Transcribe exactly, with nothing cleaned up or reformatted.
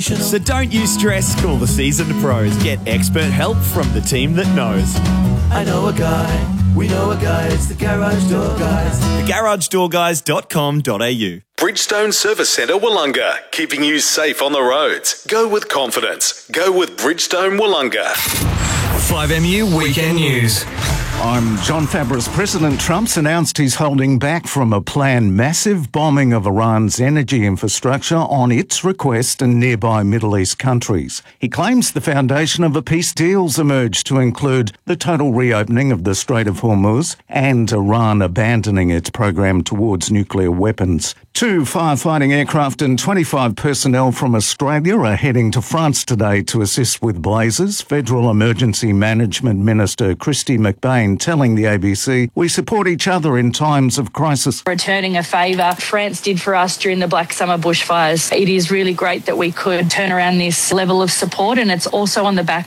sensational. So don't you stress, call the seasoned pros. Get expert help from the team that knows. I know a guy, we know a guy, it's the Garage Door Guys. the garage door guys dot com dot a u. Bridgestone Service Centre Wollonga, keeping you safe on the roads. Go with confidence. Go with Bridgestone Wollonga. five M U Weekend News. I'm John Fabris. President Trump's announced he's holding back from a planned massive bombing of Iran's energy infrastructure on its request in nearby Middle East countries. He claims the foundation of a peace deal's emerged to include the total reopening of the Strait of Hormuz and Iran abandoning its program towards nuclear weapons. Two firefighting aircraft and twenty-five personnel from Australia are heading to France today to assist with blazes. Federal Emergency Management Minister Christy McBain telling the A B C, "We support each other in times of crisis." Returning a favour France did for us during the Black Summer bushfires. It is really great that we could turn around this level of support, and it's also on the back